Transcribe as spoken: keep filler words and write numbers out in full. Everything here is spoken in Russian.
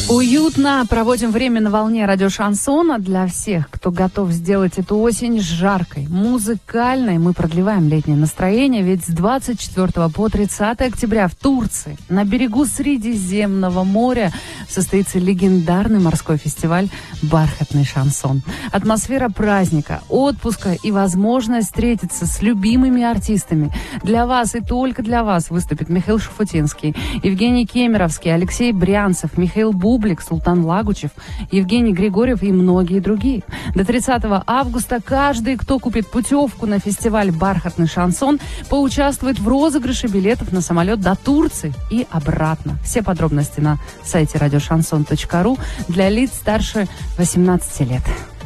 Уютно проводим время на волне радио Шансона. Для всех, кто готов сделать эту осень жаркой, музыкальной, мы продлеваем летнее настроение, ведь с двадцать четвёртого по тридцатое октября в Турции, на берегу Средиземного моря, состоится легендарный морской фестиваль «Бархатный шансон». Атмосфера праздника, отпуска и возможность встретиться с любимыми артистами. Для вас и только для вас выступит Михаил Шуфутинский, Евгений Кемеровский, Алексей Брянцев, Михаил Бублик, Султан Лагучев, Евгений Григорьев и многие другие. До тридцатого августа каждый, кто купит путевку на фестиваль «Бархатный шансон», поучаствует в розыгрыше билетов на самолет до Турции и обратно. Все подробности на сайте радиошансон точка ру для лиц старше восемнадцати лет.